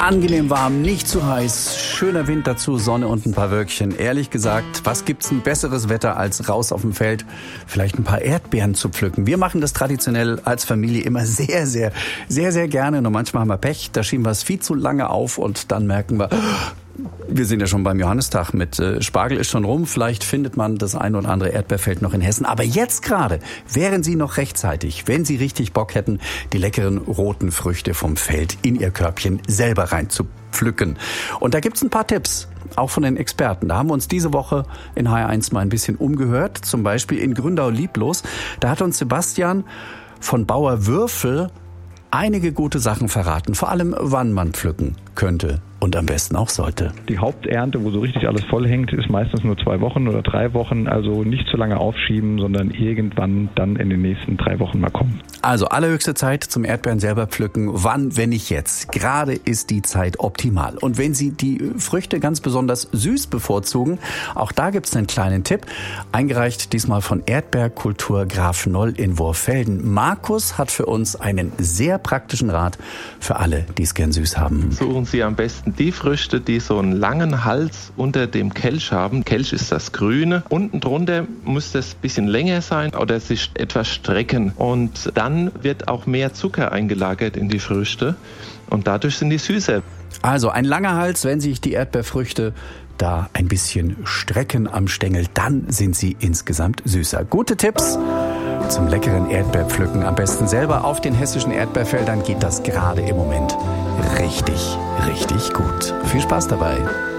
Angenehm warm, nicht zu heiß, schöner Wind dazu, Sonne und ein paar Wölkchen. Ehrlich gesagt, was gibt's ein besseres Wetter als raus auf dem Feld, vielleicht ein paar Erdbeeren zu pflücken? Wir machen das traditionell als Familie immer sehr gerne. Nur manchmal haben wir Pech, da schieben wir es viel zu lange auf und dann merken wir sind ja schon beim Johannistag mit Spargel ist schon rum. Vielleicht findet man das ein oder andere Erdbeerfeld noch in Hessen. Aber jetzt gerade wären Sie noch rechtzeitig, wenn Sie richtig Bock hätten, die leckeren roten Früchte vom Feld in Ihr Körbchen selber reinzupflücken. Und da gibt's ein paar Tipps, auch von den Experten. Da haben wir uns diese Woche in HR1 mal ein bisschen umgehört. Zum Beispiel in Gründau-Lieblos. Da hat uns Sebastian von Bauer Würfel einige gute Sachen verraten. Vor allem, wann man pflücken könnte. Und am besten auch sollte. Die Haupternte, wo so richtig alles voll hängt, ist meistens nur 2 Wochen oder 3 Wochen. Also nicht zu lange aufschieben, sondern irgendwann dann in den nächsten 3 Wochen mal kommen. Also allerhöchste Zeit zum Erdbeeren selber pflücken. Wann, wenn nicht jetzt? Gerade ist die Zeit optimal. Und wenn Sie die Früchte ganz besonders süß bevorzugen, auch da gibt's einen kleinen Tipp. Eingereicht diesmal von Erdbeerkultur Graf Noll in Worfelden. Markus hat für uns einen sehr praktischen Rat für alle, die es gern süß haben. Suchen Sie am besten die Früchte, die so einen langen Hals unter dem Kelch haben. Kelch ist das Grüne. Unten drunter muss das ein bisschen länger sein oder sich etwas strecken. Und dann wird auch mehr Zucker eingelagert in die Früchte. Und dadurch sind die süßer. Also ein langer Hals, wenn sich die Erdbeerfrüchte da ein bisschen strecken am Stängel, dann sind sie insgesamt süßer. Gute Tipps zum leckeren Erdbeerpflücken. Am besten selber auf den hessischen Erdbeerfeldern geht das gerade im Moment richtig gut. Viel Spaß dabei.